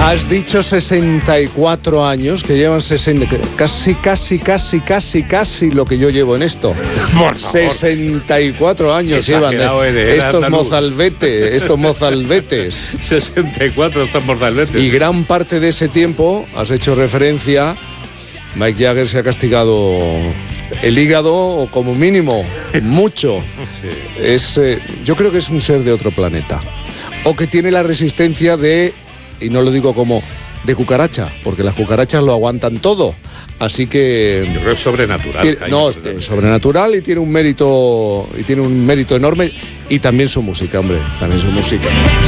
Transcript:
Has dicho 64 años, que llevan 60, casi lo que yo llevo en esto. Por favor. 64 años llevan estos mozalbetes. 64 estos mozalbetes. Y gran parte de ese tiempo, has hecho referencia, Mick Jagger se ha castigado el hígado, o como mínimo, mucho. Sí. Yo creo que es un ser de otro planeta. O que tiene la resistencia de, y no lo digo como de cucaracha, porque las cucarachas lo aguantan todo. Así que yo creo que es sobrenatural. Es sobrenatural y tiene un mérito enorme. Y también su música, hombre, también su música.